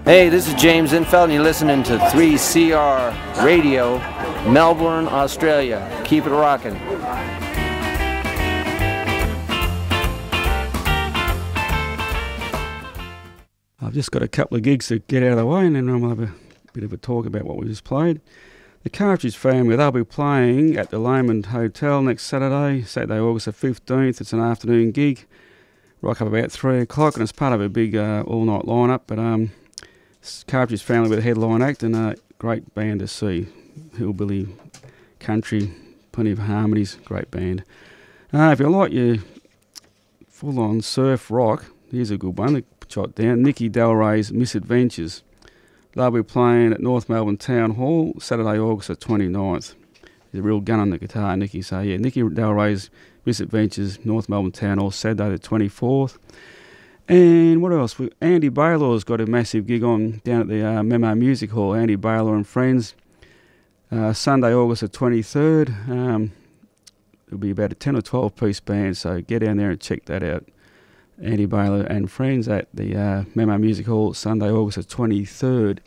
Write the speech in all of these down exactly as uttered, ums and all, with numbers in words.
Hey, this is James Infeld, and you're listening to three C R Radio, Melbourne, Australia. Keep it rocking. I've just got a couple of gigs to get out of the way, and then I'll have a bit of a talk about what we just played. The Cartridge Family, they'll be playing at the Lomond Hotel next Saturday, Saturday, August the fifteenth. It's an afternoon gig, rock up about three o'clock, and it's part of a big uh, all-night lineup. But um, Cartridge Family with a headline act, and a great band to see. Hillbilly, country, plenty of harmonies, great band. Uh, if you like your full-on surf rock, here's a good one to jot down. Nicky Delray's Misadventures. They'll be playing at North Melbourne Town Hall Saturday, August the twenty-ninth. He's a real gun on the guitar, Nicky. So yeah, Nicky Delray's Misadventures, North Melbourne Town Hall, Saturday the twenty-fourth. And what else? We, Andy Baylor's got a massive gig on down at the uh, Memo Music Hall. Andy Baylor and Friends. Uh, Sunday, August the twenty-third. Um, it'll be about a ten or twelve piece band, so get down there and check that out. Andy Baylor and Friends at the uh, Memo Music Hall, Sunday, August the twenty-third.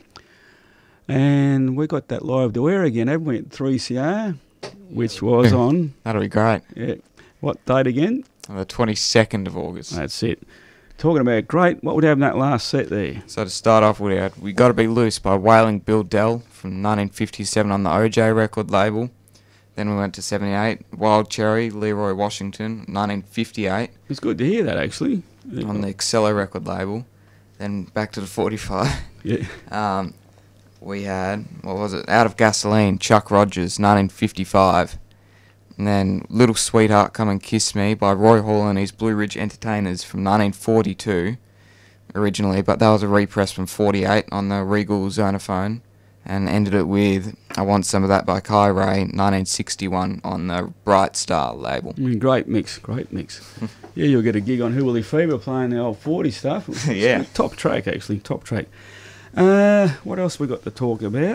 And we got that live to air again, haven't we, at three C R, which was on... That'll be great. Yeah. What date again? On the twenty-second of August. That's it. Talking about great, what would you have in that last set there? So to start off, we had We Gotta Be Loose by Wailing Bill Dell from nineteen fifty-seven on the O J record label. Then we went to seventy-eight, Wild Cherry, Leroy Washington, nineteen fifty-eight. It's good to hear that, actually. On the Excello record label. Then back to the forty-five. Yeah. Um, we had, what was it, Out of Gasoline, Chuck Rogers, nineteen fifty-five. And then Little Sweetheart Come and Kiss Me by Roy Hall and his Blue Ridge Entertainers from nineteen forty-two originally, but that was a repress from forty-eight on the Regal Zonophone. And ended it with I Want Some of That by Kai Ray, nineteen sixty-one on the Bright Star label. I mean, great mix, great mix. Yeah, you'll get a gig on Hillbilly Fever playing the old forty stuff. Yeah. Top track, actually, top track. Uh, what else we got to talk about?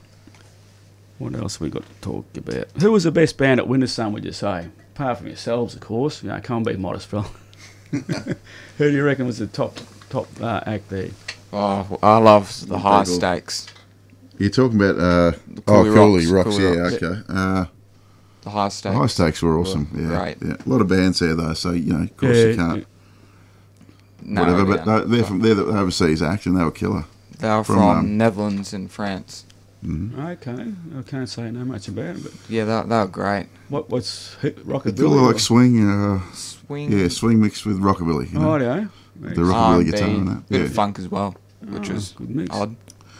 What else we got to talk about? Who was the best band at Wintersun, would you say? Apart from yourselves, of course. You know, can't be modest, fella. Who do you reckon was the top top uh, act there? Oh, I love the High Stakes. You're talking about uh, The oh, Cooley Cooley Rocks, Rocks, Cooley yeah, Rocks. okay. Uh, The High Stakes. the High Stakes were awesome, Were yeah, great. yeah. A lot of bands there though, so you know, of course Yeah, you can't No, whatever. yeah. But no, they're from they're the overseas act, and they were killer. They were from, from, um, Netherlands and France. Mm-hmm. Okay, I can't say no much about it, but Yeah, they, they were great. what what's hit, It's rockabilly? all or- like swing, uh, Swing. yeah, swing mixed with rockabilly. You know? Oh, yeah. the rockabilly R&B, guitar and that. bit Yeah. of funk as well, which Oh, was good mix. odd.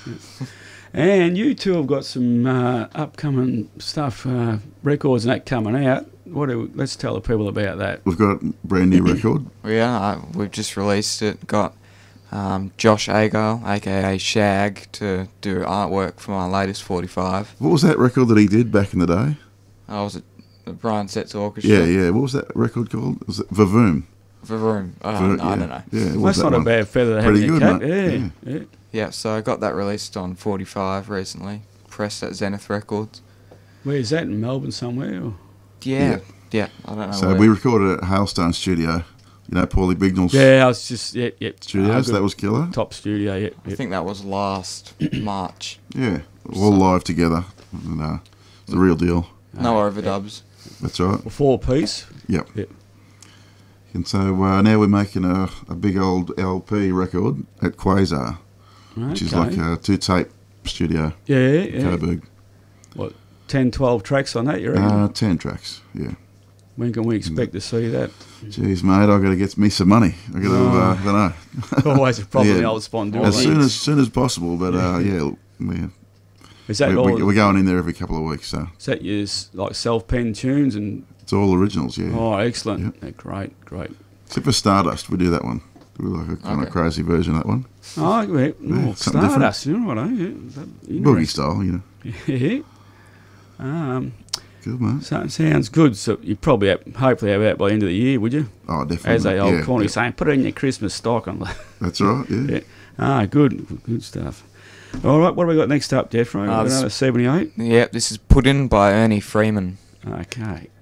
And you two have got some uh, upcoming stuff, uh, records and that coming out. What do we, let's tell the people about that. We've got a brand new record. Well, yeah, I, we've just released it. Got um, Josh Agar, aka Shag, to do artwork for my latest forty-five. What was that record that he did back in the day? I was at the Brian Setts Orchestra. Yeah, yeah. What was that record called? Was it Vavoom? Vavoom. Oh, Va- I yeah. don't know. Yeah, what Well, was that's that not a one? bad feather to have Pretty in your good, cap. mate. Yeah, yeah. Yeah, so I got that released on forty-five recently. Pressed at Zenith Records. Where's that, in Melbourne somewhere? Or? Yeah, yeah. I don't know. So where. we recorded at Hailstone Studio. You know, Paulie Bignell's Yeah, I was just, yeah, yeah. studios. Uh, that was killer. top studio, yeah. I yeah. think that was last March. Yeah, all live together. And, uh, it's the real deal. No overdubs. That's right. A four piece. Yep. Yep. And so uh, now we're making a, a big old L P record at Quasar, which is Okay. like a two-tape studio. Yeah, yeah. Coburg. What, ten, twelve tracks on that, you reckon? Uh, ten tracks, yeah. When can we expect to see that? Jeez, mate, I've got to get me some money. I've got to, uh, I don't know. Always a problem in Yeah. the old Spondula. As soon as soon as possible, but uh, yeah, look, yeah. Is that We, all? we, we're going in there every couple of weeks, so Is that your s- like self-penned tunes and? it's all originals, yeah. Oh, excellent! Yeah, great, great. Except for Stardust, we do that one. We do like a kind Okay. of crazy version of that one. Oh, yeah, Yeah, oh, something different. Stardust. You know what? Eh? Yeah, that, Boogie interesting. style, you know. Yeah. Um, Good, man. so, sounds good. So you probably have, hopefully have that by the end of the year, would you? Oh, definitely. As they old yeah, corny yeah. saying, put it in your Christmas stock. On That's right, yeah. yeah. Ah, good, good stuff. All right, what have we got next up, Jeffrey? Uh, Uh, this- another seventy-eight. Yeah, this is Put In by Ernie Freeman. Okay.